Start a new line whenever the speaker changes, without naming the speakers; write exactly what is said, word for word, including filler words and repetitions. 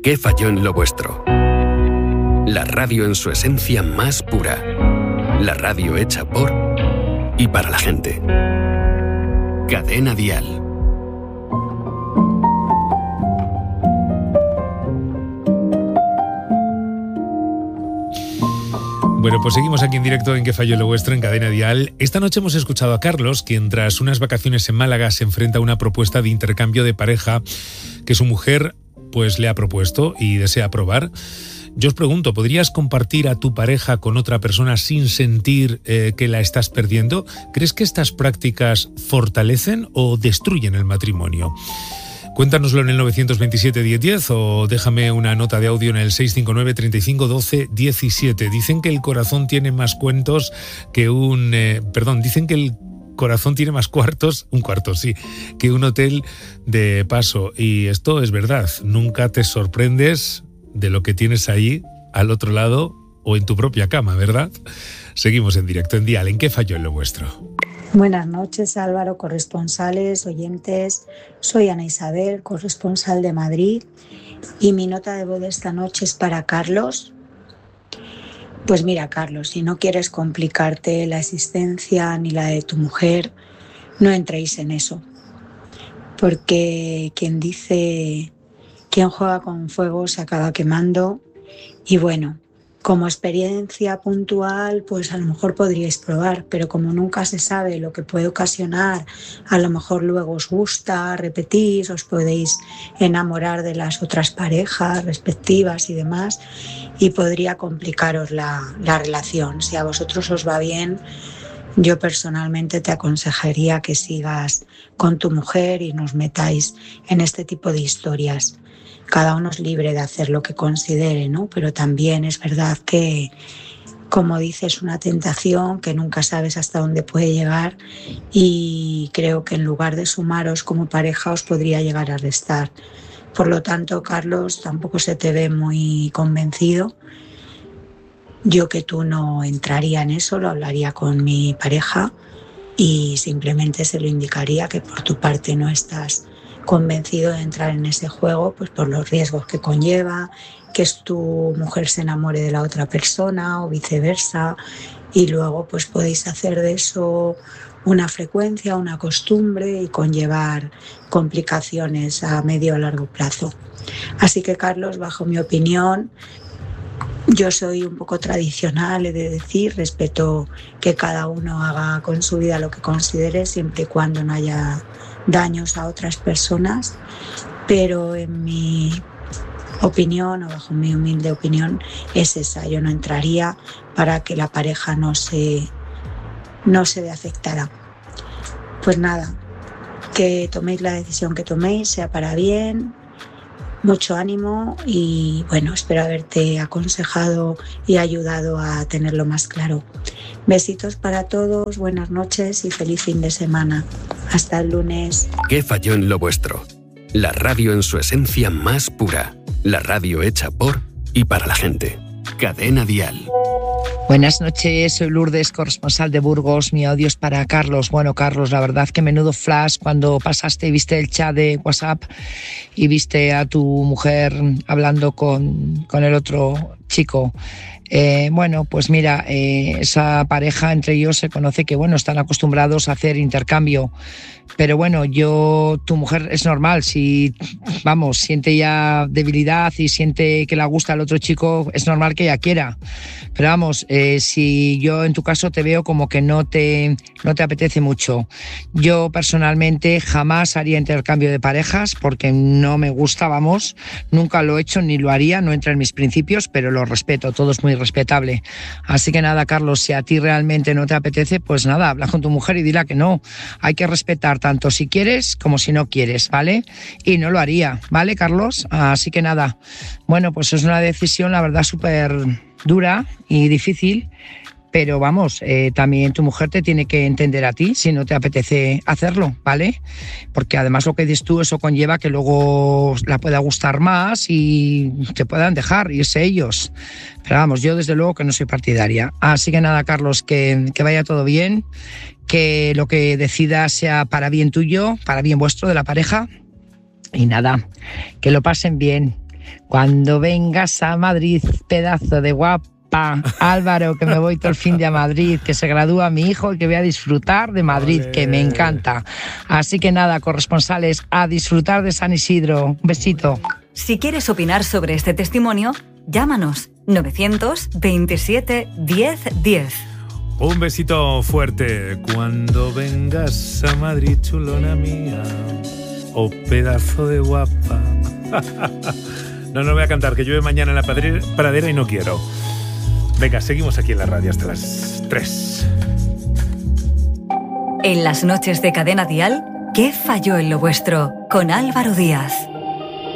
¿Qué falló en lo vuestro? La radio en su esencia más pura. La radio hecha por y para la gente. Cadena Dial.
Bueno, pues seguimos aquí en directo en ¿Qué falló lo vuestro? En Cadena Dial. Esta noche hemos escuchado a Carlos, quien tras unas vacaciones en Málaga se enfrenta a una propuesta de intercambio de pareja que su mujer pues le ha propuesto y desea probar. Yo os pregunto, ¿podrías compartir a tu pareja con otra persona sin sentir eh, que la estás perdiendo? ¿Crees que estas prácticas fortalecen o destruyen el matrimonio? Cuéntanoslo en el nueve dos siete, diez diez o déjame una nota de audio en el seis cinco nueve, treinta y cinco, doce, diecisiete. Dicen que el corazón tiene más cuentos que un... Eh, perdón, dicen que el corazón tiene más cuartos, un cuarto sí, que un hotel de paso. Y esto es verdad, nunca te sorprendes de lo que tienes ahí al otro lado o en tu propia cama, ¿verdad? Seguimos en directo en Dial. ¿En qué falló en lo vuestro?
Buenas noches, Álvaro, corresponsales, oyentes. Soy Ana Isabel, corresponsal de Madrid, y mi nota de voz de esta noche es para Carlos. Pues mira, Carlos, si no quieres complicarte la existencia ni la de tu mujer, no entréis en eso. Porque quien dice, quien juega con fuego se acaba quemando. Y bueno, como experiencia puntual, pues a lo mejor podríais probar, pero como nunca se sabe lo que puede ocasionar, a lo mejor luego os gusta, repetís, os podéis enamorar de las otras parejas respectivas y demás, y podría complicaros la, la relación. Si a vosotros os va bien, yo personalmente te aconsejaría que sigas con tu mujer y no os metáis en este tipo de historias. Cada uno es libre de hacer lo que considere, ¿no? Pero también es verdad que, como dices, es una tentación que nunca sabes hasta dónde puede llegar, y creo que en lugar de sumaros como pareja os podría llegar a restar. Por lo tanto, Carlos, tampoco se te ve muy convencido. Yo que tú no entraría en eso, lo hablaría con mi pareja y simplemente se lo indicaría que por tu parte no estás convencido de entrar en ese juego, pues por los riesgos que conlleva, que es tu mujer se enamore de la otra persona o viceversa, y luego pues podéis hacer de eso una frecuencia, una costumbre y conllevar complicaciones a medio o largo plazo. Así que, Carlos, bajo mi opinión, yo soy un poco tradicional, he de decir, respeto que cada uno haga con su vida lo que considere, siempre y cuando no haya daños a otras personas, pero en mi opinión, o bajo mi humilde opinión, es esa. Yo no entraría para que la pareja no se, no se ve afectada. Pues nada, que toméis la decisión que toméis, sea para bien, mucho ánimo y bueno, espero haberte aconsejado y ayudado a tenerlo más claro. Besitos para todos, buenas noches y feliz fin de semana. Hasta el lunes.
¿Qué falló en lo vuestro? La radio en su esencia más pura. La radio hecha por y para la gente. Cadena Dial.
Buenas noches, soy Lourdes, corresponsal de Burgos. Mi audio es para Carlos. Bueno, Carlos, la verdad que menudo flash cuando pasaste y viste el chat de WhatsApp y viste a tu mujer hablando con, con el otro chico. Eh, bueno, pues mira, eh, esa pareja entre ellos se conoce que, bueno, están acostumbrados a hacer intercambio. Pero bueno, yo, tu mujer es normal, si, vamos, siente ya debilidad y siente que le gusta al otro chico, es normal que ella quiera. Pero vamos, eh, si yo en tu caso te veo como que no te, no te apetece mucho. Yo personalmente jamás haría intercambio de parejas porque no me gusta, vamos, nunca lo he hecho ni lo haría, no entra en mis principios, pero lo respeto, todo es muy respetable. Así que nada, Carlos, si a ti realmente no te apetece, pues nada, habla con tu mujer y dile que no. Hay que respetar tanto si quieres como si no quieres, ¿vale? Y no lo haría, ¿vale, Carlos? Así que nada, bueno, pues es una decisión, la verdad, súper dura y difícil, pero vamos, eh, también tu mujer te tiene que entender a ti si no te apetece hacerlo, ¿vale? Porque además lo que dices tú, eso conlleva que luego la pueda gustar más y te puedan dejar irse ellos. Pero vamos, yo desde luego que no soy partidaria. Así que nada, Carlos, que, que vaya todo bien, que lo que decidas sea para bien tuyo, para bien vuestro, de la pareja, y nada, que lo pasen bien. Cuando vengas a Madrid, pedazo de guapa. Álvaro, que me voy todo el fin de a Madrid, que se gradúa mi hijo y que voy a disfrutar de Madrid, Olé. Que me encanta. Así que nada, corresponsales, a disfrutar de San Isidro. Un besito.
Si quieres opinar sobre este testimonio, llámanos novecientos veintisiete diez diez.
Un besito fuerte. Cuando vengas a Madrid, chulona mía, oh pedazo de guapa. No, no voy a cantar, que llueve mañana en la pradera y no quiero. Venga, seguimos aquí en la radio hasta las tres.
En las noches de Cadena Dial, ¿qué falló en lo vuestro? Con Álvaro Díaz.